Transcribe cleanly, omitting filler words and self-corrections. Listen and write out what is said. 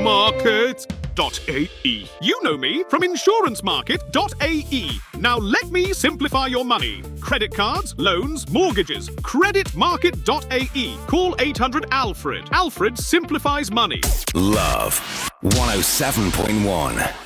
Market.ae. You know me from insurancemarket.ae. Now let me simplify your money. Credit cards, loans, mortgages. Creditmarket.ae. Call 800 Alfred. Alfred simplifies money. Love 107.1.